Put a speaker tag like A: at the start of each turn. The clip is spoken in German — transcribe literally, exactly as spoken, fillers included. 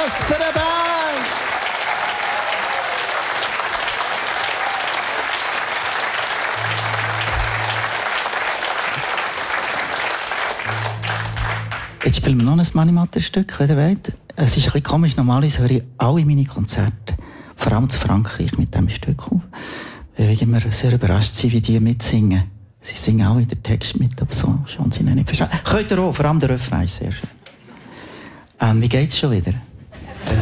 A: Was für eine Band! Jetzt spielen wir noch ein Manimatter-Stück, wenn ihr wollt. Es ist ein bisschen komisch, normalerweise höre ich alle meine Konzerte, vor allem zu Frankreich, mit diesem Stück auf. Weil ich immer sehr überrascht bin, wie die mitsingen. Sie singen auch in den Text mit, aber so schon sie noch nicht verstehen. Könnt ihr auch, vor allem der Refrain ist sehr schön. Ähm, wie geht's schon wieder?